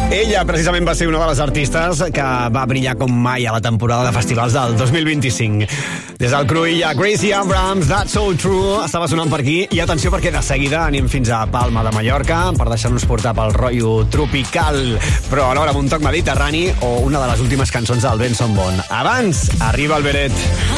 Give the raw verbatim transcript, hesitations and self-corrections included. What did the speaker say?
Ella precisament va ser una de les artistes que va brillar com mai a la temporada de festivals del dos mil vint-i-cinc. Des del Cruïlla, Gracie Abrams, That's So True, estava sonant per aquí. I atenció perquè de seguida anem fins a Palma de Mallorca per deixar-nos portar pel rotllo tropical, però alhora amb un toc mediterrani o una de les últimes cançons del Benson Boone. Abans, arriba el Beret.